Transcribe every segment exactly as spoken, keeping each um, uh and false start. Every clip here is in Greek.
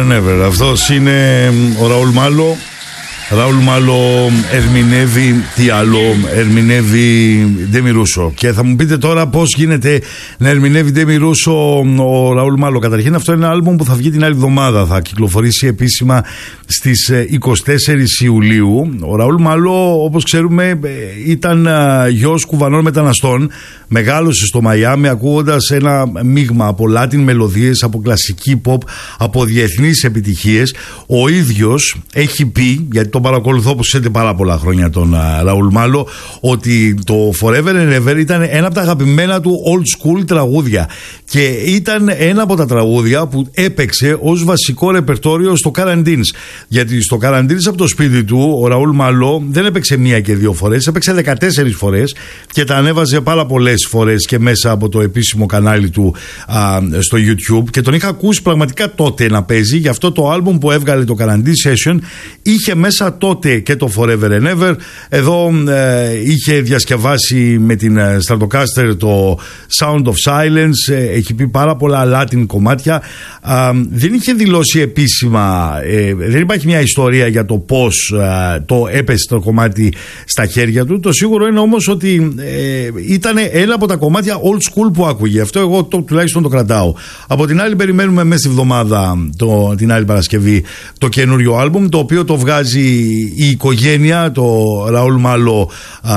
and Ever. Αυτός είναι ο Ραούλ Μάλο. Ραούλ Μάλο ερμηνεύει τι άλλο, ερμηνεύει Ντέμι Ρούσο. Και θα μου πείτε τώρα πώς γίνεται να ερμηνεύει Ντέμι Ρούσο ο Ραούλ Μάλο. Καταρχήν, αυτό είναι ένα άλμπουμ που θα βγει την άλλη εβδομάδα. Θα κυκλοφορήσει επίσημα στις είκοσι τέσσερις Ιουλίου. Ο Ραούλ Μάλο, όπως ξέρουμε, ήταν γιος κουβανών μεταναστών. Μεγάλωσε στο Μαϊάμι ακούγοντας ένα μείγμα από Latin μελωδίες, από κλασική pop, από διεθνείς επιτυχίες. Ο ίδιος έχει πει, γιατί τον παρακολουθώ όπως ξέρετε πάρα πολλά χρόνια τον uh, Ραούλ Μάλο, ότι το Forever and Ever ήταν ένα από τα αγαπημένα του old school τραγούδια και ήταν ένα από τα τραγούδια που έπαιξε ως βασικό ρεπερτόριο στο Καραντίνς. Γιατί στο Καραντίνς από το σπίτι του ο Ραούλ Μάλο δεν έπαιξε μία και δύο φορές, έπαιξε δεκατέσσερις φορές και τα ανέβαζε πάρα πολλές φορές και μέσα από το επίσημο κανάλι του α, στο YouTube, και τον είχα ακούσει πραγματικά τότε να παίζει. Γι' αυτό το άλμπουμ που έβγαλε το Καραντίν Session είχε μέσα τότε και το Forever and Ever. Εδώ ε, είχε διασκευάσει με την Stratocaster το Sound of Silence, ε, έχει πει πάρα πολλά Latin κομμάτια. Α, δεν είχε δηλώσει επίσημα, ε, δεν υπάρχει μια ιστορία για το πώς ε, το έπεσε το κομμάτι στα χέρια του. Το σίγουρο είναι όμως ότι ε, ήταν ένα από τα κομμάτια old school που άκουγε. Αυτό εγώ το, τουλάχιστον το κρατάω. Από την άλλη, περιμένουμε μέσα στη βδομάδα το, την άλλη Παρασκευή το καινούριο άλμπουμ, το οποίο το βγάζει η οικογένεια, το Ραούλ Μάλο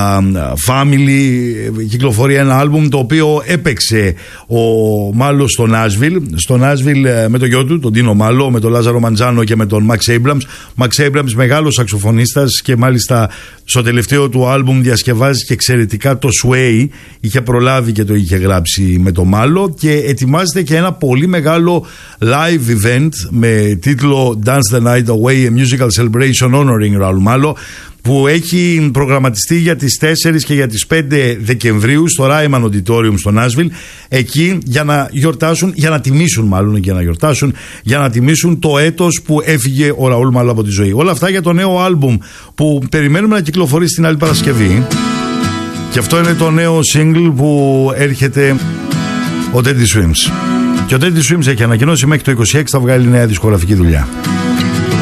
Family. Κυκλοφορεί ένα άλμπουμ το οποίο έπαιξε ο Μάλο στο Νάσβιλ στο Νάσβιλ με το γιο του, τον Τίνο Μάλο, με τον Λάζαρο Μαντζάνο και με τον Μαξ Έιμπραμς. Μαξ Έιμπραμς, μεγάλος σαξοφωνίστας, και μάλιστα στο τελευταίο του άλμπουμ διασκευάζει και εξαιρετικά το Sway. Είχε προλάβει και το είχε γράψει με το Μάλο, και ετοιμάζεται και ένα πολύ μεγάλο live event με τίτλο Dance the Night Away, a musical celebration honoring Raul Malo, που έχει προγραμματιστεί για τις τέσσερις και για τις πέντε Δεκεμβρίου στο Ryman Auditorium στο Νάσβιλ, εκεί για να γιορτάσουν, για να τιμήσουν μάλλον, για να γιορτάσουν, για να τιμήσουν το έτος που έφυγε ο Ραούλ Μάλο από τη ζωή. Όλα αυτά για το νέο άλμπουμ που περιμένουμε να κυκλοφορήσει την άλλη Παρασκευή. Και αυτό είναι το νέο single που έρχεται, ο Teddy Swims. Και ο Teddy Swims έχει ανακοινώσει μέχρι το είκοσι έξι θα βγάλει νέα δισκογραφική δουλειά.